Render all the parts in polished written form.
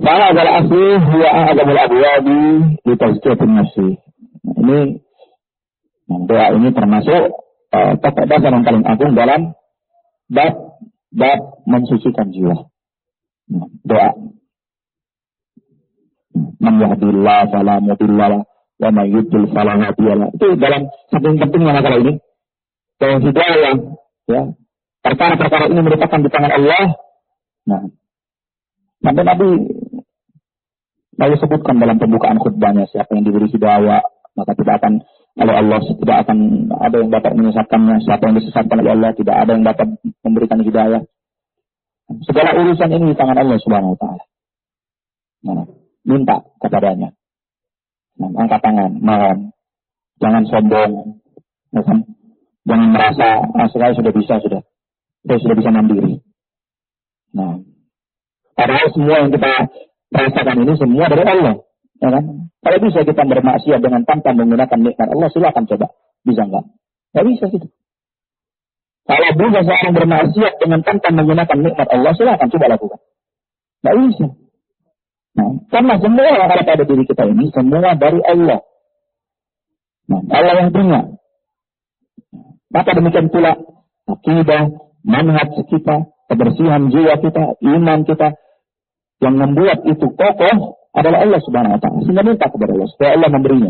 Fa'adal asli huwa a'adzamul abwabi li tazkiyatin nafsi. Ini doa ini termasuk pokok dasar yang paling agung dalam bab mensucikan jiwa. Doa. Man yahdihillahu fala mudilla lahu wa may yudlil fala hadiya lahu. Itu dalam saking pentingnya masalah ini. Bahwa hidayah, ya, perkara-perkara ini merupakan di tangan Allah. Nah, sampai Nabi lalu sebutkan dalam pembukaan khutbahnya, siapa yang diberi hidayah maka tidak akan oleh Allah, tidak akan ada yang dapat menyesatkannya. Siapa yang disesatkan oleh Allah, tidak ada yang dapat memberikan hidayah. Segala urusan ini di tangan Allah Subhanahu wa taala. Nah, minta kepadanya. Nah, angkat tangan, mohon. Jangan sombong. Ya kan? Jangan merasa saya sudah bisa, saya sudah bisa mandiri. Nah, padahal semua yang kita rasakan ini semua dari Allah, ya kan? Kalau bisa kita bermaksiat dengan tanpa menggunakan nikmat Allah, silakan coba. Bisa enggak? Enggak bisa gitu. Kalau bisa seorang bermaksiat dengan tanpa menggunakan nikmat Allah, silakan coba lakukan. Enggak bisa. Nah, karena semua yang ada pada diri kita ini semua dari Allah. Nah, Allah yang punya. Maka demikian pula akidah, manhaj kita, kebersihan jiwa kita, iman kita, yang membuat itu kokoh adalah Allah Subhanahu wa taala. Sehingga minta kepada Allah supaya Allah memberinya.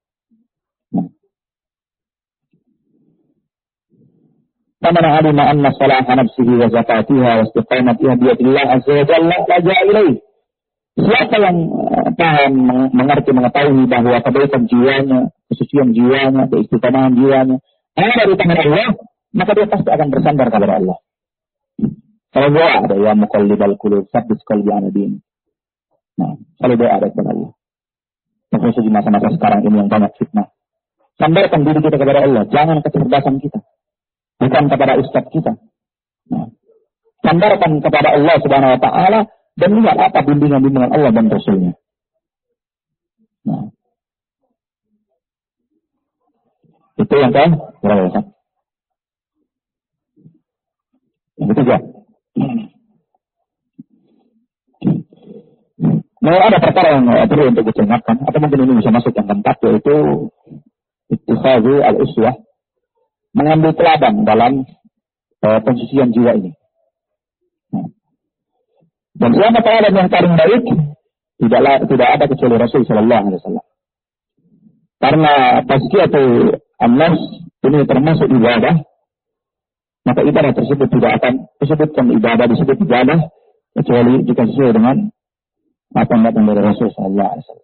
Faman alima anna salaha nafsihi wa zakatiha wa istiqamatiha bi yadillah azza wa jalla laja'a ilaih. Siapa yang paham, mengerti, mengetahui bahwa kebaikan jiwanya, kesucian jiwanya, keistiqomahan jiwanya ada di tangan Allah, maka dia pasti akan bersandar kepada Allah. Kalau doa ada ya muqallibal qulub tsabbit qalbi ala din. Nah, kalau doa ada kepada Allah. Terus di masa-masa sekarang ini yang banyak fitnah. Sandarkan diri kita kepada Allah, jangan kecerdasan kita. Bukan kepada ustaz kita. Nah, sandarkan kepada Allah Subhanahu wa taala dan lihat apa bimbingan-bimbingan Allah dan Rasul-Nya. Nah, itu yang berapa ya? Yang ketiga. Nah, ada perkara yang perlu untuk diingatkan, atau mungkin ini bisa masuk yang keempat, yaitu ittikhadhu al-uswah, mengambil teladan dalam pensucian jiwa ini. Nah. Dan siapa teladan yang paling baik tidak ada kecuali Rasul Sallallahu Alaihi Wasallam. Karena tazkiyatul an-nafs ini termasuk ibadah, maka ibadah tersebut tidak akan disebutkan ibadah kecuali jika sesuai dengan apa yang datang dari Rasul Sallallahu Alaihi Wasallam.